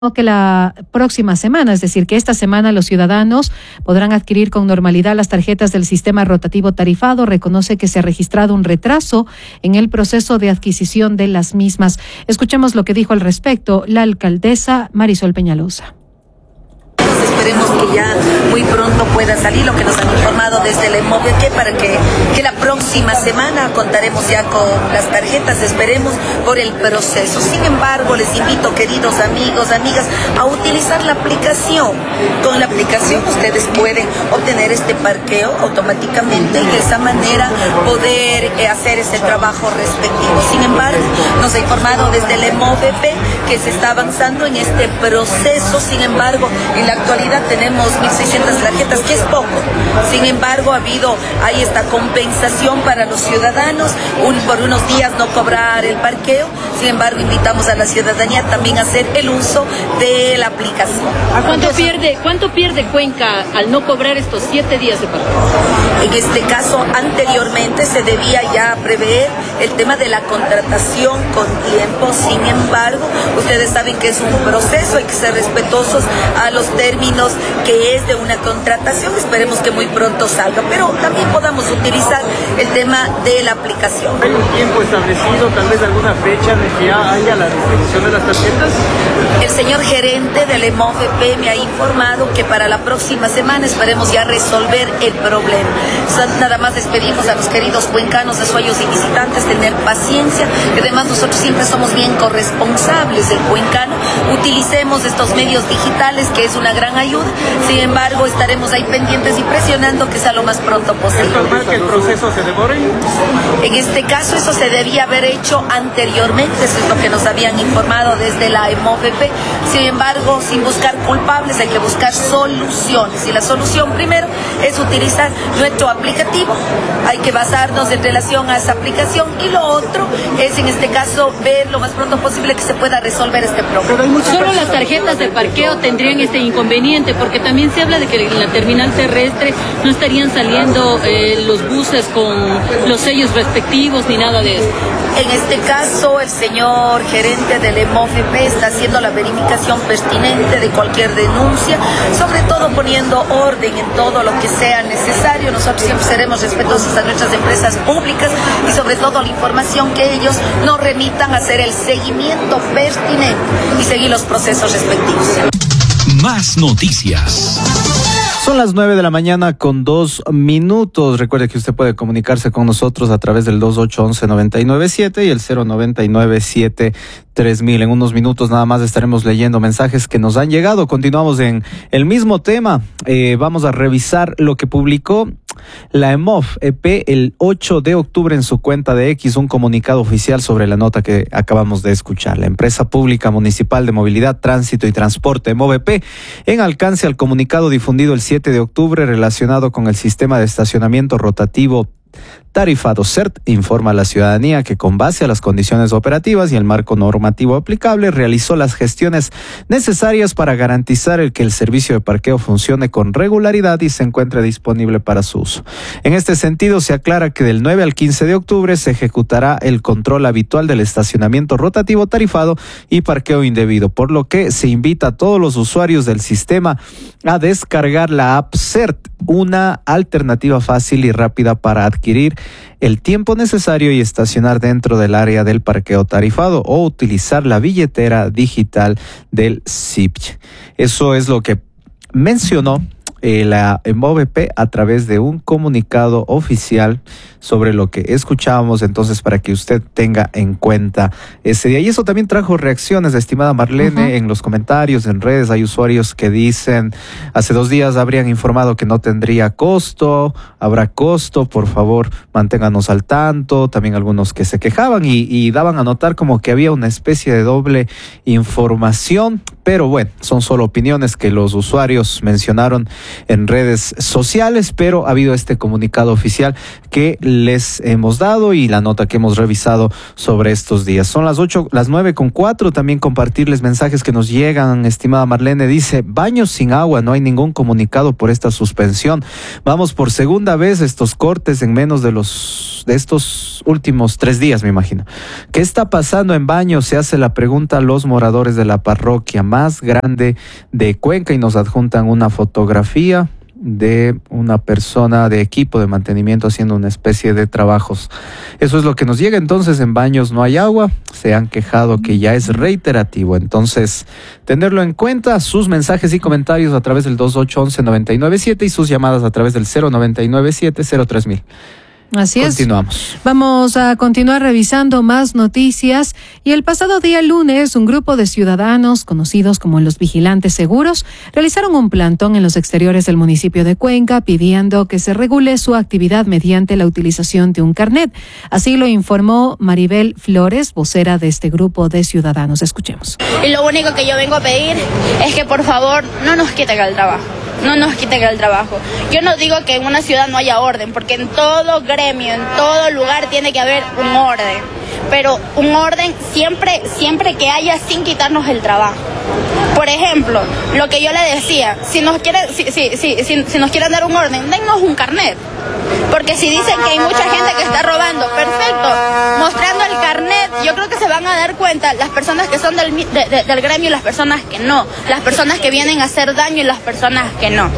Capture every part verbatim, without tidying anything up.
que la próxima semana, es decir, que esta semana los ciudadanos podrán adquirir con normalidad las tarjetas del sistema rotativo tarifado. Reconoce que se ha registrado un retraso en el proceso de adquisición de las mismas. Escuchemos lo que dijo al respecto la alcaldesa Marisol Peñalosa. Esperemos que ya muy pronto pueda salir lo que nos han informado desde el móvil, que para que, que la próxima semana contaremos ya con las tarjetas, esperemos por el proceso. Sin embargo, les invito, queridos amigos, amigas, a utilizar la aplicación. Con la aplicación ustedes pueden obtener este parqueo automáticamente y de esa manera poder eh, hacer ese trabajo respectivo. Sin embargo, nos ha informado desde el móvil que se está avanzando en este proceso. Sin embargo, en la actualidad tenemos mil seiscientas tarjetas, que es poco. Sin embargo, ha habido ahí esta compensación para los ciudadanos, un, por unos días no cobrar el parqueo. Sin embargo, invitamos a la ciudadanía también a hacer el uso de la aplicación. ¿A cuánto pierde, cuánto pierde Cuenca al no cobrar estos siete días de parqueo? En este caso, anteriormente se debía ya prever el tema de la contratación con tiempo. Sin embargo, ustedes saben que es un proceso, hay que ser respetuosos a los términos que es de una contratación. Esperemos que muy pronto salga, pero también podamos utilizar el tema de la aplicación. ¿Hay un tiempo establecido, tal vez alguna fecha de que haya la distribución de las tarjetas? El señor gerente del E M O F P me ha informado que para la próxima semana esperemos ya resolver el problema. Nada más les pedimos a los queridos cuencanos, usuarios y visitantes tener paciencia, que además nosotros siempre somos bien corresponsables del cuencano. Utilicemos estos medios digitales, que es una gran ayuda. Sin embargo, estaremos ahí pendientes y presionando que sea lo más pronto posible. ¿Es normal que el proceso se demore? En este caso, eso se debía haber hecho anteriormente, eso es lo que nos habían informado desde la E M O F P. Sin embargo, sin buscar culpables, hay que buscar soluciones. Y la solución primero es utilizar nuestro aplicativo. Hay que basarnos en relación a esa aplicación. Y lo otro es, en este caso, ver lo más pronto posible que se pueda resolver este problema. Solo las tarjetas de parqueo tendrían este inconveniente, porque también se habla de que en la terminal terrestre no estarían saliendo eh, los buses con los sellos respectivos ni nada de eso. En este caso, el señor gerente del E M O F P está haciendo la verificación pertinente de cualquier denuncia, sobre todo poniendo orden en todo lo que sea necesario. Nosotros siempre seremos respetuosos a nuestras empresas públicas y sobre todo la información que ellos nos remitan, a hacer el seguimiento pertinente y seguir los procesos respectivos. Más noticias. Son las nueve de la mañana con dos minutos. Recuerde que usted puede comunicarse con nosotros a través del dos ocho once noventa y nueve siete y el cero noventa y nueve siete tres mil. En unos minutos nada más estaremos leyendo mensajes que nos han llegado. Continuamos en el mismo tema. Eh, vamos a revisar lo que publicó la E M O F P el ocho de octubre en su cuenta de X, un comunicado oficial sobre la nota que acabamos de escuchar. La Empresa Pública Municipal de Movilidad, Tránsito y Transporte, E M O V P, en alcance al comunicado difundido el siete de octubre relacionado con el sistema de estacionamiento rotativo tarifado CERT, informa a la ciudadanía que con base a las condiciones operativas y el marco normativo aplicable realizó las gestiones necesarias para garantizar el que el servicio de parqueo funcione con regularidad y se encuentre disponible para su uso. En este sentido, se aclara que del nueve al quince de octubre se ejecutará el control habitual del estacionamiento rotativo tarifado y parqueo indebido, por lo que se invita a todos los usuarios del sistema a descargar la app CERT, una alternativa fácil y rápida para adquirir el tiempo necesario y estacionar dentro del área del parqueo tarifado o utilizar la billetera digital del S I P. Eso es lo que mencionó eh, la E M O V P a través de un comunicado oficial sobre lo que escuchábamos, entonces para que usted tenga en cuenta ese día. Y eso también trajo reacciones, estimada Marlene, uh-huh. En los comentarios, en redes hay usuarios que dicen, hace dos días habrían informado que no tendría costo, habrá costo, por favor manténganos al tanto. También algunos que se quejaban y, y daban a notar como que había una especie de doble información, pero bueno, son solo opiniones que los usuarios mencionaron en redes sociales, pero ha habido este comunicado oficial que les hemos dado y la nota que hemos revisado sobre estos días. Son las ocho, las nueve con cuatro. También compartirles mensajes que nos llegan. Estimada Marlene, dice, baños sin agua, no hay ningún comunicado por esta suspensión. Vamos por segunda vez estos cortes en menos de los de estos últimos tres días, me imagino. ¿Qué está pasando en baños? Se hace la pregunta a los moradores de la parroquia. más grande de Cuenca, y nos adjuntan una fotografía de una persona de equipo de mantenimiento haciendo una especie de trabajos. Eso es lo que nos llega. Entonces, en Baños no hay agua. Se han quejado que ya es reiterativo. Entonces, tenerlo en cuenta. Sus mensajes y comentarios a través del dos ocho once noventa y nueve siete y sus llamadas a través del cero noventa y nueve siete cero tres mil. Así es. Continuamos. Vamos a continuar revisando más noticias. Y el pasado día lunes, un grupo de ciudadanos, conocidos como los vigilantes seguros, realizaron un plantón en los exteriores del municipio de Cuenca pidiendo que se regule su actividad mediante la utilización de un carnet. Así lo informó Maribel Flores, vocera de este grupo de ciudadanos. Escuchemos. Y lo único que yo vengo a pedir es que por favor no nos quiten el trabajo. No nos quiten el trabajo. Yo no digo que en una ciudad no haya orden, porque en todo gremio, en todo lugar tiene que haber un orden. Pero un orden siempre, siempre que haya sin quitarnos el trabajo. Por ejemplo, lo que yo le decía, si nos quieren, si, si, si, si, si nos quieren dar un orden, dennos un carnet. Porque si dicen que hay mucha gente que está robando, perfecto, mostrando el carnet, yo creo que se van a dar cuenta las personas que son del, de, de, del gremio y las personas que no, las personas que vienen a hacer daño y las personas que no.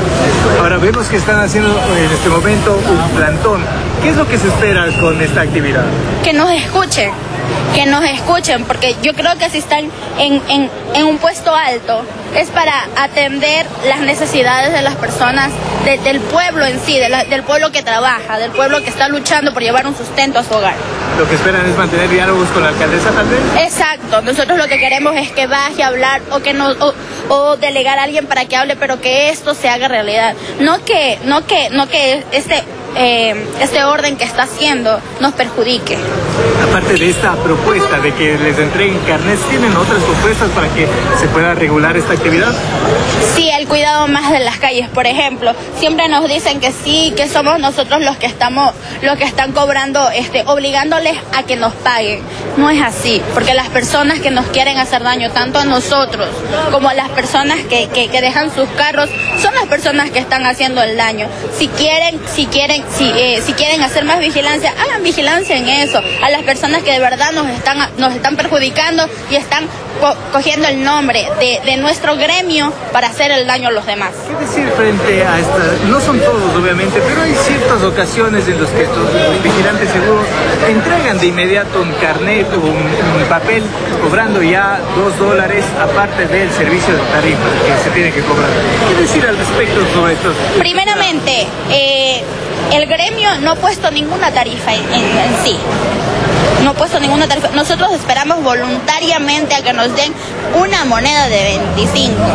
Ahora vemos que están haciendo en este momento un plantón. ¿Qué es lo que se espera con esta actividad? Que nos escuchen, que nos escuchen, porque yo creo que si están en, en, en un puesto alto es para atender las necesidades de las personas, de, del pueblo en sí, de la, del pueblo que trabaja, del pueblo que está luchando por llevar un sustento a su hogar. Lo que esperan es mantener diálogos con la alcaldesa tal vez. Exacto, nosotros lo que queremos es que baje a hablar o que nos o, o delegar a alguien para que hable, pero que esto se haga realidad, no que no que no que este Eh, este orden que está haciendo nos perjudique. Aparte de esta propuesta de que les entreguen carnets, ¿tienen otras propuestas para que se pueda regular esta actividad? Sí, el cuidado más de las calles, por ejemplo. Siempre nos dicen que sí, que somos nosotros los que estamos, los que están cobrando, este, obligándoles a que nos paguen. No es así, porque las personas que nos quieren hacer daño, tanto a nosotros como a las personas que, que, que dejan sus carros, son las personas que están haciendo el daño. Si quieren, si quieren Si, eh, si quieren hacer más vigilancia, hagan vigilancia en eso, a las personas que de verdad nos están, nos están perjudicando y están co cogiendo el nombre de, de nuestro gremio para hacer el daño a los demás. ¿Qué decir frente a esta? No son todos obviamente, pero hay ciertas ocasiones en las que estos vigilantes seguros entregan de inmediato un carnet o un, un papel cobrando ya dos dólares aparte del servicio de tarifa que se tiene que cobrar. ¿Qué decir al respecto sobre estos? Primeramente, eh, el gremio no ha puesto ninguna tarifa en, en, en sí. No ha puesto ninguna tarifa. Nosotros esperamos voluntariamente a que nos den una moneda de veinticinco.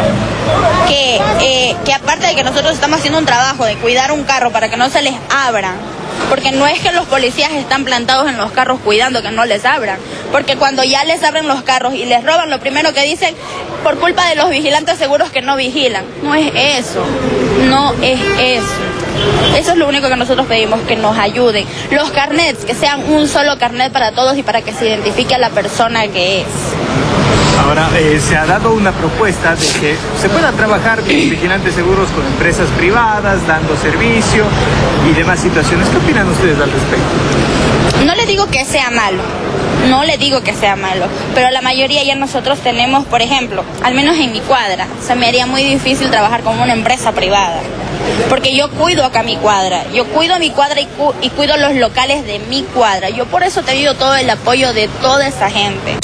Que, eh, que aparte de que nosotros estamos haciendo un trabajo de cuidar un carro para que no se les abra. Porque no es que los policías están plantados en los carros cuidando que no les abran. Porque cuando ya les abren los carros y les roban, lo primero que dicen, por culpa de los vigilantes seguros que no vigilan. No es eso. No es eso. Eso es lo único que nosotros pedimos, que nos ayuden. Los carnets, que sean un solo carnet para todos y para que se identifique a la persona que es. Ahora, eh, se ha dado una propuesta de que se pueda trabajar con vigilantes seguros con empresas privadas, dando servicio y demás situaciones. ¿Qué opinan ustedes al respecto? No le digo que sea malo, no le digo que sea malo, pero la mayoría ya nosotros tenemos, por ejemplo, al menos en mi cuadra, se me haría muy difícil trabajar con una empresa privada. Porque yo cuido acá mi cuadra, yo cuido mi cuadra y, cu y cuido los locales de mi cuadra. Yo por eso he tenido todo el apoyo de toda esa gente.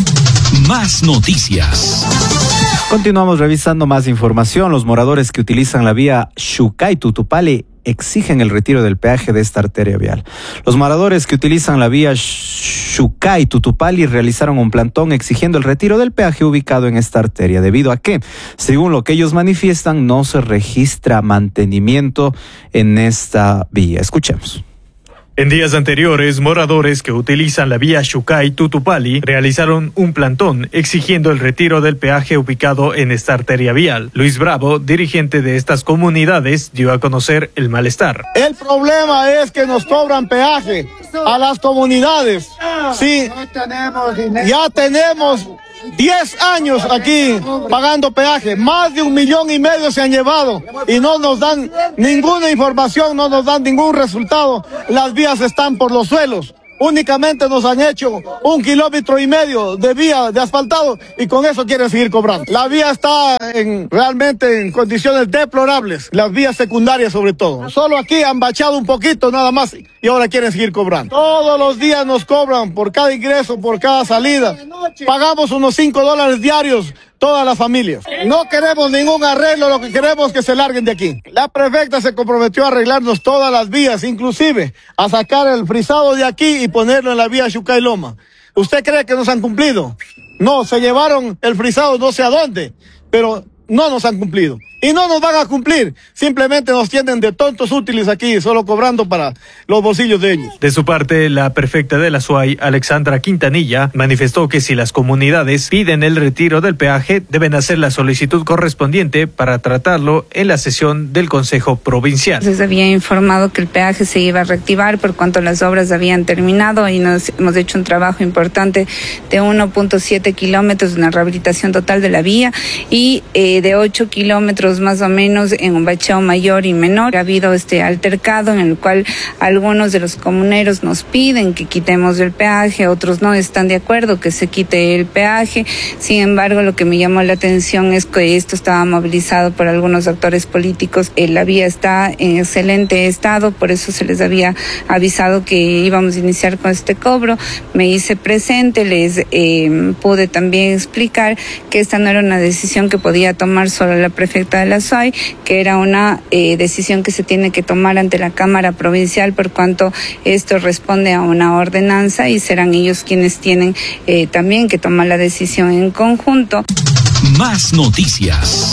Más noticias. Continuamos revisando más información. Los moradores que utilizan la vía Xucay-Tutupali exigen el retiro del peaje de esta arteria vial. Los moradores que utilizan la vía Xucay-Tutupali realizaron un plantón exigiendo el retiro del peaje ubicado en esta arteria, debido a que, según lo que ellos manifiestan, no se registra mantenimiento en esta vía. Escuchemos. En días anteriores, moradores que utilizan la vía Xucay-Tutupali realizaron un plantón exigiendo el retiro del peaje ubicado en esta arteria vial. Luis Bravo, dirigente de estas comunidades, dio a conocer el malestar. El problema es que nos cobran peaje a las comunidades. Sí, ya tenemos diez años aquí pagando peaje, más de un millón y medio se han llevado y no nos dan ninguna información, no nos dan ningún resultado. Las vías están por los suelos. Únicamente nos han hecho un kilómetro y medio de vía de asfaltado y con eso quieren seguir cobrando. La vía está en, realmente en condiciones deplorables, las vías secundarias sobre todo. Solo aquí han bachado un poquito nada más y ahora quieren seguir cobrando. Todos los días nos cobran por cada ingreso, por cada salida. Pagamos unos cinco dólares diarios todas las familias. No queremos ningún arreglo, lo que queremos es que se larguen de aquí. La prefecta se comprometió a arreglarnos todas las vías, inclusive a sacar el frisado de aquí y ponerlo en la vía Xucay Loma. ¿Usted cree que nos han cumplido? No, se llevaron el frisado no sé a dónde, pero no nos han cumplido. Y no nos van a cumplir, simplemente nos tienen de tontos útiles aquí, solo cobrando para los bolsillos de ellos. De su parte, la prefecta de la S U A Y, Alexandra Quintanilla, manifestó que si las comunidades piden el retiro del peaje, deben hacer la solicitud correspondiente para tratarlo en la sesión del Consejo Provincial. Se había informado que el peaje se iba a reactivar por cuanto las obras habían terminado y nos hemos hecho un trabajo importante de uno punto siete kilómetros de una rehabilitación total de la vía y eh, de ocho kilómetros más o menos en un bacheo mayor y menor. Ha habido este altercado en el cual algunos de los comuneros nos piden que quitemos el peaje, otros no están de acuerdo que se quite el peaje. Sin embargo, lo que me llamó la atención es que esto estaba movilizado por algunos actores políticos. Eh, la vía está en excelente estado, por eso se les había avisado que íbamos a iniciar con este cobro. Me hice presente, les eh, pude también explicar que esta no era una decisión que podía tomar solo la prefecta de la S U A Y, que era una eh, decisión que se tiene que tomar ante la Cámara Provincial por cuanto esto responde a una ordenanza y serán ellos quienes tienen eh, también que tomar la decisión en conjunto. Más noticias.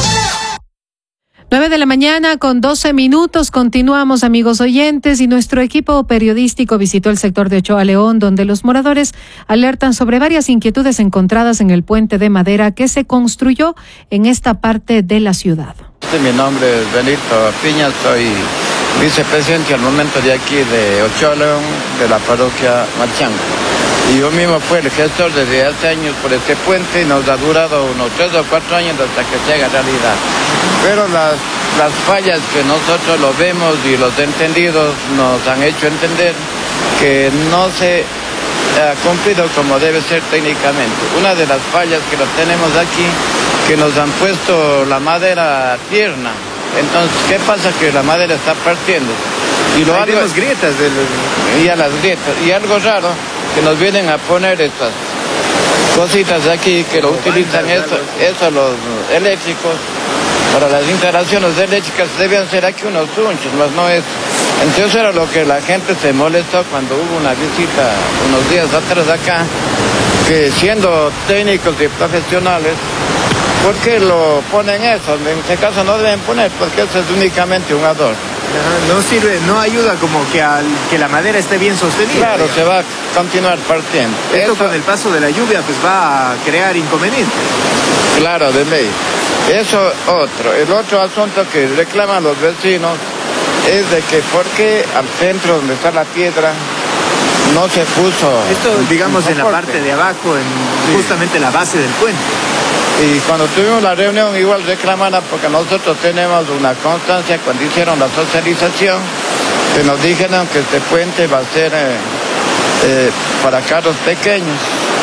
nueve de la mañana con doce minutos. Continuamos, amigos oyentes, y nuestro equipo periodístico visitó el sector de Ochoa León, donde los moradores alertan sobre varias inquietudes encontradas en el puente de madera que se construyó en esta parte de la ciudad. Mi nombre es Benito Piña, soy vicepresidente al momento de aquí de Ochoa León, de la parroquia Machango. Y yo mismo fui el gestor desde hace años por este puente y nos ha durado unos tres o cuatro años hasta que se haga realidad. Pero las, las fallas que nosotros lo vemos y los entendidos nos han hecho entender que no se ha cumplido como debe ser técnicamente. Una de las fallas que lo tenemos aquí, que nos han puesto la madera tierna. Entonces, ¿qué pasa? Que la madera está partiendo. Y lo Hay algo, grietas del... Y a las grietas. Y algo raro, que nos vienen a poner estas cositas de aquí, que lo utilizan eso, eso los eléctricos. Para las instalaciones eléctricas debían ser aquí unos sunchos, más no es. Entonces era lo que la gente se molestó cuando hubo una visita unos días atrás acá, que siendo técnicos y profesionales, ¿por qué lo ponen eso? En este caso no deben poner, porque eso es únicamente un adorno. No sirve, no ayuda como que, al, que la madera esté bien sostenida. Claro, digamos. se va a continuar partiendo. Esto eso, con el paso de la lluvia pues va a crear inconvenientes. Claro, de ley. Eso otro. El otro asunto que reclaman los vecinos es de que por qué al centro donde está la piedra no se puso... Esto, digamos, en la parte de abajo, en sí. justamente la base del puente. Y cuando tuvimos la reunión igual reclamaron porque nosotros tenemos una constancia cuando hicieron la socialización que nos dijeron que este puente va a ser eh, eh, para carros pequeños.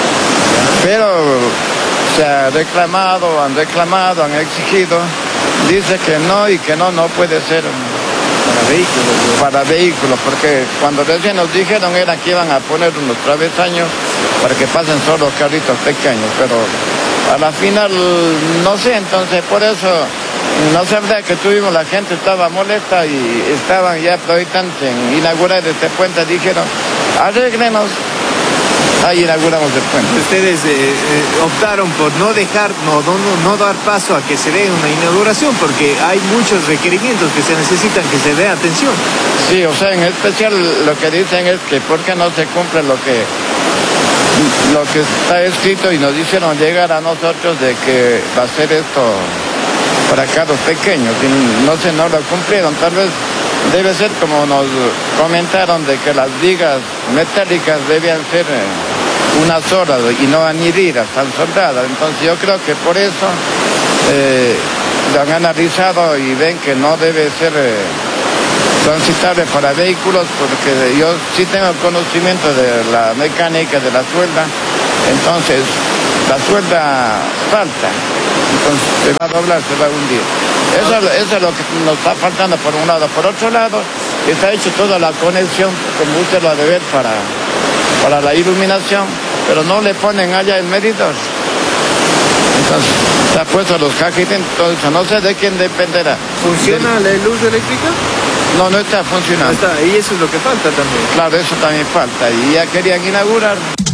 Pero se ha reclamado, han reclamado, han exigido, dice que no y que no, no puede ser para vehículos. Para vehículos, porque cuando recién nos dijeron era que iban a poner unos travesaños para que pasen solo carritos pequeños, pero a la final no sé, entonces por eso no sé, verdad que tuvimos, la gente estaba molesta y estaban ya proyectando en inaugurar este puente, dijeron arréglenos. Ahí inauguramos el puente. Ustedes eh, eh, optaron por no dejar, no, no, no dar paso a que se dé una inauguración porque hay muchos requerimientos que se necesitan que se dé atención. Sí, o sea, en especial lo que dicen es que ¿por qué no se cumple lo que, lo que está escrito y nos hicieron llegar a nosotros de que va a ser esto para carros pequeños? Y no sé, no lo cumplieron, tal vez. Debe ser como nos comentaron de que las vigas metálicas debían ser una sola y no anidridas, tan soldadas. Entonces yo creo que por eso eh, lo han analizado y ven que no debe ser eh, transitable para vehículos, porque yo sí tengo conocimiento de la mecánica de la suelda, entonces la suelda salta, entonces se va a doblar, se va a hundir. Eso, eso es lo que nos está faltando por un lado. Por otro lado, está hecho toda la conexión, como usted lo ha de ver, para, para la iluminación, pero no le ponen allá el medidor. Entonces, está puesto los cajitos, entonces no sé de quién dependerá. ¿Funciona la luz eléctrica? No, no está funcionando. No está, y eso es lo que falta también. Claro, eso también falta, y ya querían inaugurar.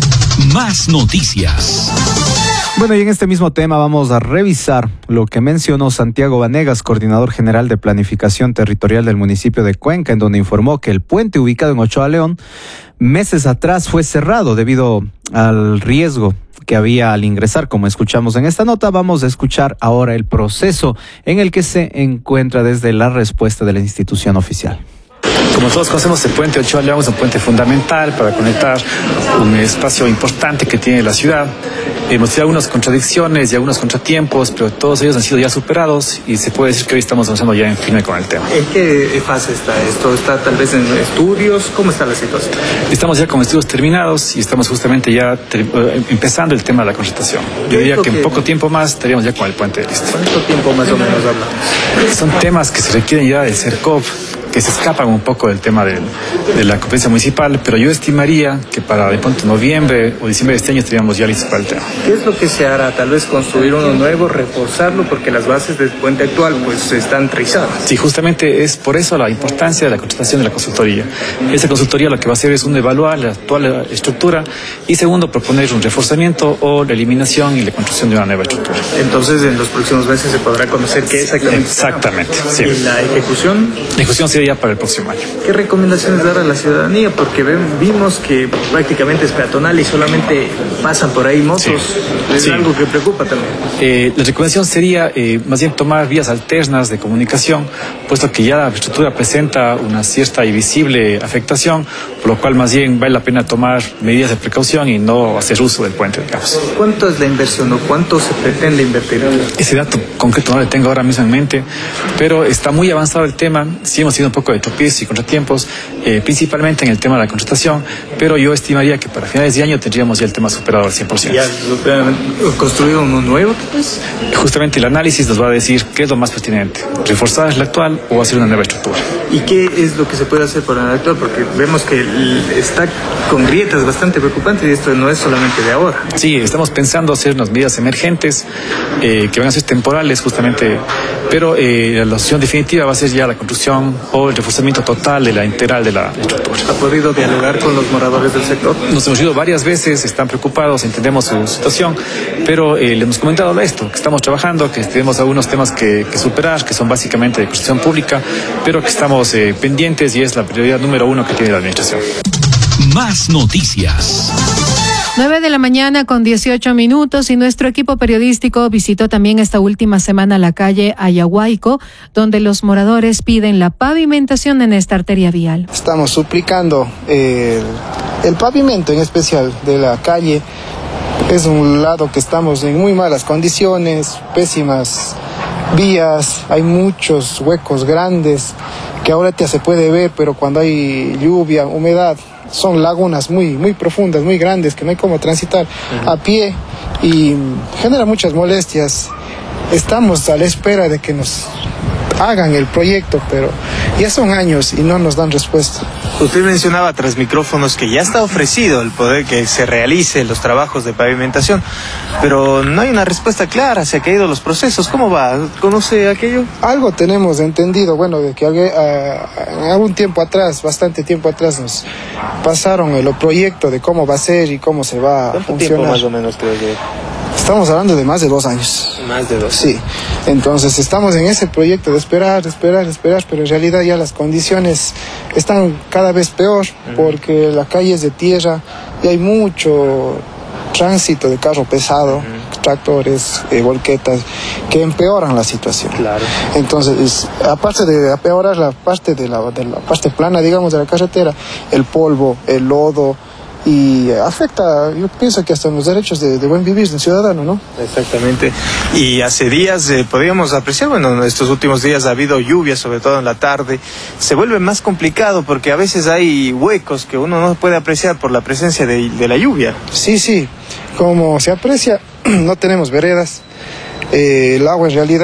Más noticias. Bueno, y en este mismo tema vamos a revisar lo que mencionó Santiago Vanegas, coordinador general de Planificación Territorial del municipio de Cuenca, en donde informó que el puente ubicado en Ochoa León meses atrás fue cerrado debido al riesgo que había al ingresar, como escuchamos en esta nota. Vamos a escuchar ahora el proceso en el que se encuentra desde la respuesta de la institución oficial. Como todos conocemos, el puente Ochoa León es un puente fundamental para conectar un espacio importante que tiene la ciudad. Hemos tenido algunas contradicciones y algunos contratiempos, pero todos ellos han sido ya superados y se puede decir que hoy estamos avanzando ya en firme con el tema. ¿En qué fase está esto? ¿Está tal vez en estudios? ¿Cómo está la situación? Estamos ya con estudios terminados y estamos justamente ya empezando el tema de la contratación. Yo diría que en poco tiempo más estaríamos ya con el puente listo. ¿Cuánto tiempo más o menos hablamos? Son temas que se requieren ya del CERCOP, que se escapan un poco del tema del, de la competencia municipal, pero yo estimaría que para de pronto noviembre o diciembre de este año estaríamos ya listos para el tema. ¿Qué es lo que se hará? Tal vez construir uno nuevo, reforzarlo, porque las bases del puente actual pues están trizadas. Sí, justamente es por eso la importancia de la contratación de la consultoría. Esa consultoría lo que va a hacer es un evaluar la actual estructura y segundo proponer un reforzamiento o la eliminación y la construcción de una nueva estructura. Entonces en los próximos meses se podrá conocer qué exactamente. Exactamente, sí. ¿Y la ejecución? La ejecución sería ya para el próximo año. ¿Qué recomendaciones dar a la ciudadanía? Porque ven, vimos que prácticamente es peatonal y solamente pasan por ahí motos. Sí. Es sí. algo que preocupa también. Eh, la recomendación sería eh, más bien tomar vías alternas de comunicación, puesto que ya la estructura presenta una cierta y visible afectación, por lo cual más bien vale la pena tomar medidas de precaución y no hacer uso del puente, digamos. ¿Cuánto es la inversión o cuánto se pretende invertir? Ese dato concreto no lo tengo ahora mismo en mente, pero está muy avanzado el tema. Sí hemos tenido un poco de tropiezos y contratiempos, eh, principalmente en el tema de la contratación, pero yo estimaría que para finales de año tendríamos ya el tema superado al cien por ciento. ¿Ya construido uno nuevo? Pues? Justamente el análisis nos va a decir qué es lo más pertinente, reforzar la actual o hacer una nueva estructura. ¿Y qué es lo que se puede hacer para la actual? Porque vemos que está con grietas bastante preocupantes y esto no es solamente de ahora. Sí, estamos pensando hacer unas medidas emergentes eh, que van a ser temporales justamente, pero eh, la opción definitiva va a ser ya la construcción o el reforzamiento total de la integral de la estructura. ¿Ha podido dialogar con los moradores del sector? Nos hemos ido varias veces, están preocupados, entendemos su situación, pero eh, le hemos comentado esto, que estamos trabajando, que tenemos algunos temas que, que superar, que son básicamente de construcción pública, pero que estamos eh, pendientes y es la prioridad número uno que tiene la administración. Más noticias. nueve de la mañana con dieciocho minutos y nuestro equipo periodístico visitó también esta última semana la calle Ayahuayco, donde los moradores piden la pavimentación en esta arteria vial. Estamos suplicando eh, el pavimento en especial de la calle. Es un lado que estamos en muy malas condiciones, pésimas vías, hay muchos huecos grandes que ahorita se puede ver, pero cuando hay lluvia, humedad, son lagunas muy, muy profundas, muy grandes, que no hay cómo transitar uh-huh. a pie y genera muchas molestias. Estamos a la espera de que nos hagan el proyecto, pero ya son años y no nos dan respuesta. Usted mencionaba tras micrófonos que ya está ofrecido el poder que se realice los trabajos de pavimentación, pero no hay una respuesta clara, se han caído los procesos. ¿Cómo va? ¿Conoce aquello? Algo tenemos entendido, bueno, de que uh, algún tiempo atrás, bastante tiempo atrás, nos pasaron el proyecto de cómo va a ser y cómo se va a funcionar. ¿Cuánto tiempo más o menos creo que? Estamos hablando de más de dos años. Más de dos. Sí. Entonces estamos en ese proyecto de esperar, de esperar, de esperar, pero en realidad ya las condiciones están cada vez peor uh-huh. porque la calle es de tierra y hay mucho tránsito de carro pesado, uh-huh. tractores, eh, volquetas, que empeoran la situación. Claro. Entonces, aparte de empeorar la parte de la, de la parte plana, digamos, de la carretera, el polvo, el lodo, y afecta, yo pienso que hasta los derechos de, de buen vivir del ciudadano, ¿no? Exactamente. Y hace días eh, podíamos apreciar, bueno, en estos últimos días ha habido lluvia, sobre todo en la tarde. Se vuelve más complicado porque a veces hay huecos que uno no puede apreciar por la presencia de, de la lluvia. Sí, sí, como se aprecia, no tenemos veredas, eh, el agua en realidad